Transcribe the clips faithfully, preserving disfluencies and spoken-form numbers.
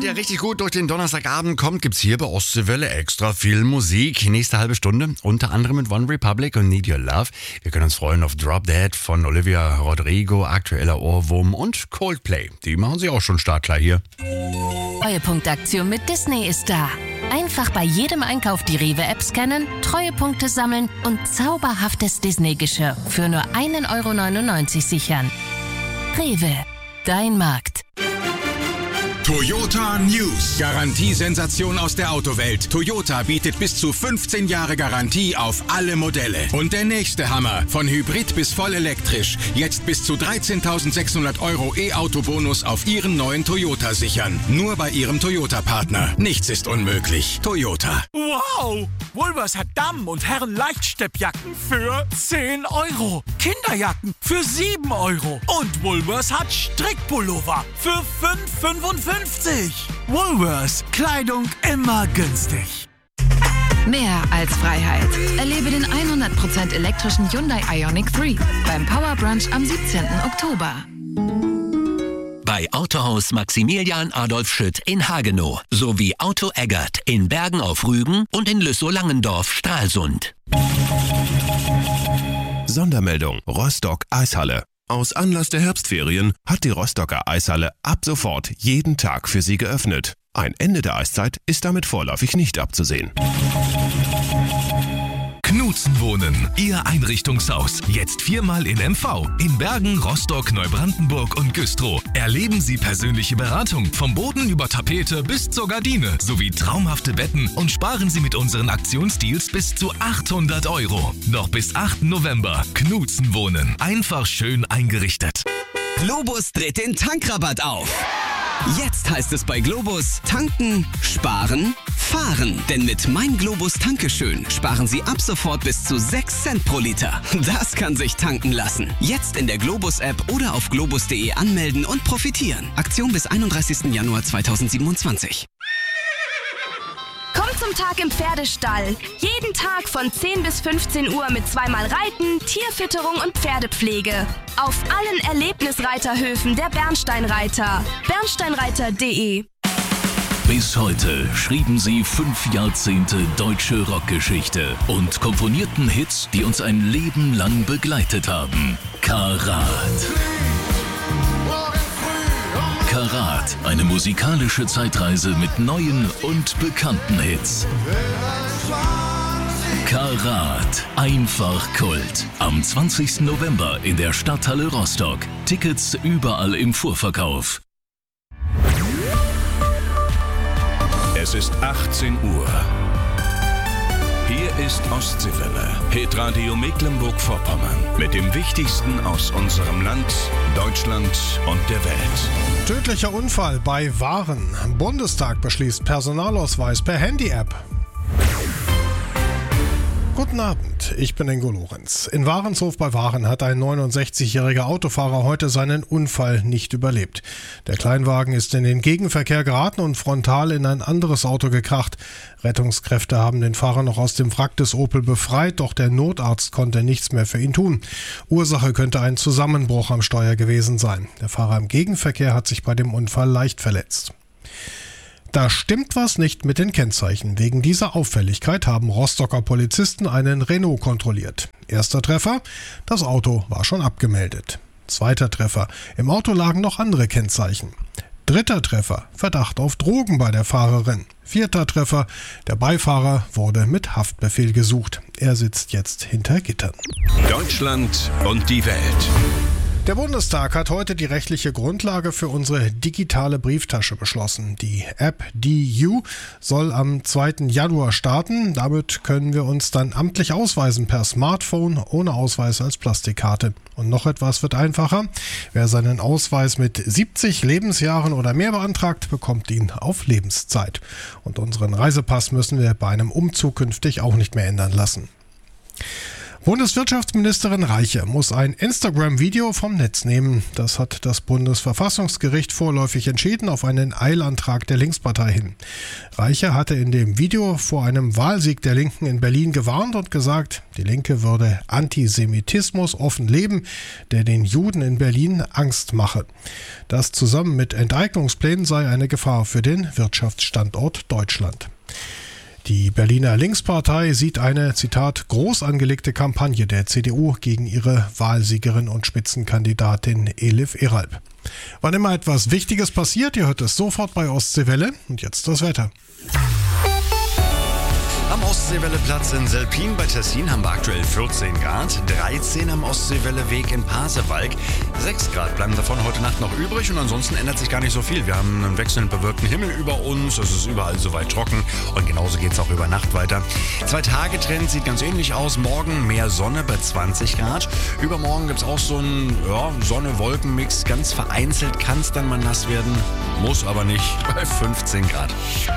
ihr richtig gut durch den Donnerstagabend kommt, gibt's hier bei Ostseewelle extra viel Musik. Nächste halbe Stunde, unter anderem mit One Republic und Need Your Love. Wir können uns freuen auf Drop Dead von Olivia Rodrigo, aktueller Ohrwurm und Coldplay. Die machen sich auch schon startklar hier. Treuepunktaktion mit Disney ist da. Einfach bei jedem Einkauf die Rewe-App scannen, Treuepunkte sammeln und zauberhaftes Disney-Geschirr für nur ein Euro neunundneunzig sichern. Rewe, dein Markt. Toyota News. Garantiesensation aus der Autowelt. Toyota bietet bis zu fünfzehn Jahre Garantie auf alle Modelle. Und der nächste Hammer. Von Hybrid bis voll elektrisch. Jetzt bis zu dreizehntausendsechshundert Euro E-Auto-Bonus auf Ihren neuen Toyota sichern. Nur bei Ihrem Toyota-Partner. Nichts ist unmöglich. Toyota. Wow! Woolworths hat Damen- und Herren-Leichtsteppjacken für zehn Euro. Kinderjacken für sieben Euro. Und Woolworths hat Strickpullover für fünf Euro fünfundfünfzig. Woolworths. Kleidung immer günstig. Mehr als Freiheit. Erlebe den hundert Prozent elektrischen Hyundai Ioniq drei beim Power Brunch am siebzehnten Oktober. Bei Autohaus Maximilian Adolf Schütt in Hagenow sowie Auto Eggert in Bergen auf Rügen und in Lüssow-Langendorf Stralsund. Sondermeldung Rostock Eishalle. Aus Anlass der Herbstferien hat die Rostocker Eishalle ab sofort jeden Tag für Sie geöffnet. Ein Ende der Eiszeit ist damit vorläufig nicht abzusehen. Knutzen Wohnen, Ihr Einrichtungshaus. Jetzt viermal in M V. In Bergen, Rostock, Neubrandenburg und Güstrow. Erleben Sie persönliche Beratung vom Boden über Tapete bis zur Gardine sowie traumhafte Betten und sparen Sie mit unseren Aktionsdeals bis zu achthundert Euro. Noch bis achten November. Knutzen Wohnen. Einfach schön eingerichtet. Globus dreht den Tankrabatt auf. Jetzt heißt es bei Globus tanken, sparen, fahren. Denn mit Mein Globus Tankeschön sparen Sie ab sofort bis zu sechs Cent pro Liter. Das kann sich tanken lassen. Jetzt in der Globus-App oder auf globus punkt de anmelden und profitieren. Aktion bis einunddreißigsten Januar zweitausendsiebenundzwanzig. Komm zum Tag im Pferdestall. Jeden Tag von zehn bis fünfzehn Uhr mit zweimal Reiten, Tierfütterung und Pferdepflege. Auf allen Erlebnisreiterhöfen der Bernsteinreiter. bernsteinreiter punkt de. Bis heute schrieben sie fünf Jahrzehnte deutsche Rockgeschichte und komponierten Hits, die uns ein Leben lang begleitet haben. Karat. Karat, eine musikalische Zeitreise mit neuen und bekannten Hits. Karat, einfach Kult. Am zwanzigsten November in der Stadthalle Rostock. Tickets überall im Vorverkauf. Es ist achtzehn Uhr. Hier ist Ostseewelle, Hitradio Mecklenburg-Vorpommern. Mit dem Wichtigsten aus unserem Land, Deutschland und der Welt. Tödlicher Unfall bei Waren. Bundestag beschließt Personalausweis per Handy-App. Guten Abend, ich bin Ingo Lorenz. In Warenshof bei Waren hat ein neunundsechzigjähriger Autofahrer heute seinen Unfall nicht überlebt. Der Kleinwagen ist in den Gegenverkehr geraten und frontal in ein anderes Auto gekracht. Rettungskräfte haben den Fahrer noch aus dem Wrack des Opel befreit, doch der Notarzt konnte nichts mehr für ihn tun. Ursache könnte ein Zusammenbruch am Steuer gewesen sein. Der Fahrer im Gegenverkehr hat sich bei dem Unfall leicht verletzt. Da stimmt was nicht mit den Kennzeichen. Wegen dieser Auffälligkeit haben Rostocker Polizisten einen Renault kontrolliert. Erster Treffer, das Auto war schon abgemeldet. Zweiter Treffer, im Auto lagen noch andere Kennzeichen. Dritter Treffer, Verdacht auf Drogen bei der Fahrerin. Vierter Treffer, der Beifahrer wurde mit Haftbefehl gesucht. Er sitzt jetzt hinter Gittern. Deutschland und die Welt. Der Bundestag hat heute die rechtliche Grundlage für unsere digitale Brieftasche beschlossen. Die App D U soll am zweiten Januar starten. Damit können wir uns dann amtlich ausweisen per Smartphone ohne Ausweis als Plastikkarte. Und noch etwas wird einfacher. Wer seinen Ausweis mit siebzig Lebensjahren oder mehr beantragt, bekommt ihn auf Lebenszeit. Und unseren Reisepass müssen wir bei einem Umzug künftig auch nicht mehr ändern lassen. Bundeswirtschaftsministerin Reiche muss ein Instagram-Video vom Netz nehmen. Das hat das Bundesverfassungsgericht vorläufig entschieden auf einen Eilantrag der Linkspartei hin. Reiche hatte in dem Video vor einem Wahlsieg der Linken in Berlin gewarnt und gesagt, die Linke würde Antisemitismus offen leben, der den Juden in Berlin Angst mache. Das zusammen mit Enteignungsplänen sei eine Gefahr für den Wirtschaftsstandort Deutschland. Die Berliner Linkspartei sieht eine, Zitat, groß angelegte Kampagne der C D U gegen ihre Wahlsiegerin und Spitzenkandidatin Elif Eralp. Wann immer etwas Wichtiges passiert, ihr hört es sofort bei Ostseewelle. Und jetzt das Wetter. Am Ostseewelleplatz in Selpin bei Tessin haben wir aktuell vierzehn Grad, dreizehn am Ostseewelleweg in Pasewalk. sechs Grad bleiben davon heute Nacht noch übrig und ansonsten ändert sich gar nicht so viel. Wir haben einen wechselnd bewölkten Himmel über uns, es ist überall soweit trocken und genauso geht es auch über Nacht weiter. Zwei-Tage-Trend sieht ganz ähnlich aus. Morgen mehr Sonne bei zwanzig Grad. Übermorgen gibt es auch so einen ja, Sonne-Wolken-Mix. Ganz vereinzelt kann es dann mal nass werden, muss aber nicht, bei fünfzehn Grad.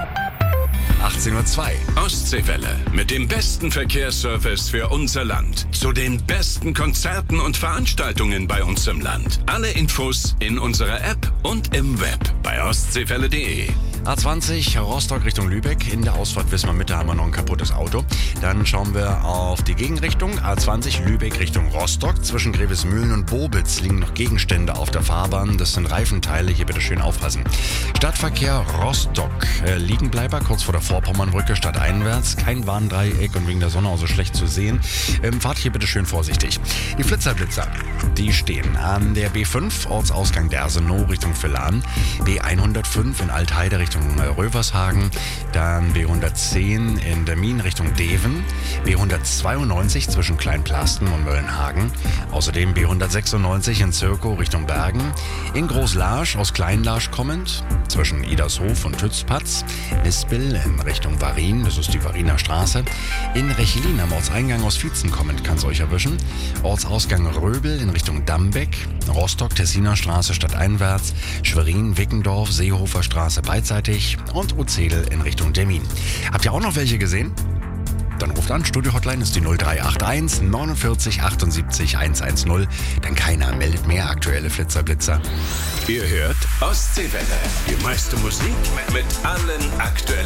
achtzehn Uhr zwei. Ostseewelle mit dem besten Verkehrsservice für unser Land. Zu den besten Konzerten und Veranstaltungen bei uns im Land. Alle Infos in unserer App und im Web bei ostseewelle punkt de. A zwanzig Rostock Richtung Lübeck. In der Ausfahrt Wismar Mitte haben wir noch ein kaputtes Auto. Dann schauen wir auf die Gegenrichtung. A zwanzig Lübeck Richtung Rostock. Zwischen Grevesmühlen und Bobitz liegen noch Gegenstände auf der Fahrbahn. Das sind Reifenteile. Hier bitte schön aufpassen. Stadtverkehr Rostock. Äh, Liegenbleiber kurz vor der Vorpommernbrücke stadteinwärts. Kein Warndreieck und wegen der Sonne auch so schlecht zu sehen. Ähm, fahrt hier bitte schön vorsichtig. Die Flitzerblitzer, die stehen an der B fünf, Ortsausgang Dersenow Richtung Villan. B hundertfünf in Altheide Richtung Rövershagen, dann B hundertzehn in Demmin Richtung Deven, B hundertzweiundneunzig zwischen Kleinplasten und Möllenhagen, außerdem B hundertsechsundneunzig in Zirkow Richtung Bergen, in Großlarsch aus Kleinlarsch kommend, zwischen Idershof und Tützpatz, Nispel in Richtung Varin, das ist die Variner Straße, in Rechlin am Ortseingang aus Vietzen kommend kann es euch erwischen, Ortsausgang Röbel in Richtung Dambeck, Rostock Tessiner Straße stadteinwärts, Schwerin, Wickendorf, Seehofer Straße beidseitig und Uzedel in Richtung Demmin. Habt ihr auch noch welche gesehen? Dann ruft an, Studio-Hotline ist die null drei acht eins neunundvierzig achtundsiebzig hundertzehn. Denn keiner meldet mehr aktuelle Flitzerblitzer. Ihr hört Ostseewelle, die meiste Musik mit allen aktuellen